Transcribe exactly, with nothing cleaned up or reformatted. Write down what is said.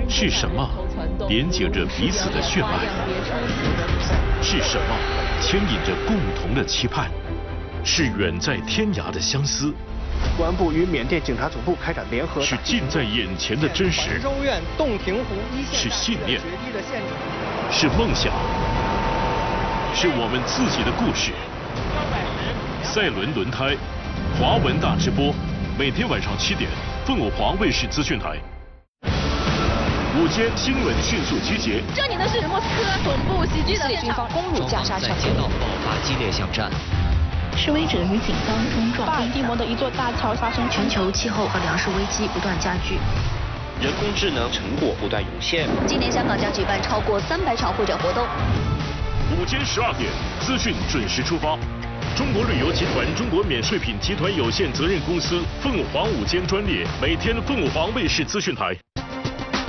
是什么连接着彼此的血脉？是什么牵引着共同的期盼？是远在天涯的相思。 公安部与缅甸警察总部开展联合。 是近在眼前的真实。 州院洞庭湖一线。 是信念。是梦想。是我们自己的故事。赛轮轮胎，华文大直播，每天晚上七点，凤凰卫视资讯台。午间新闻迅速集结。 这里呢是莫斯科总部袭击的现场， 攻入加沙在街道爆发激烈巷战。 示威者与警方冲撞。 巴尔的摩的一座大桥发生。 全球气候和粮食危机不断加剧。 人工智能成果不断涌现。 今年香港将举办超过三百场会展活动。 午间十二点，资讯准时出发。中国旅游集团中国免税品集团有限责任公司凤凰午间专列，每天凤凰卫视资讯台。